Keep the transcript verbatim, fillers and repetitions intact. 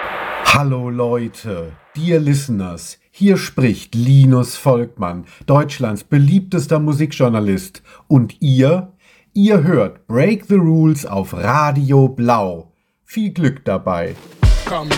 Hallo Leute, dear listeners, hier spricht Linus Volkmann, Deutschlands beliebtester Musikjournalist. Und ihr? Ihr hört Break the Rules auf Radio Blau. Viel Glück dabei.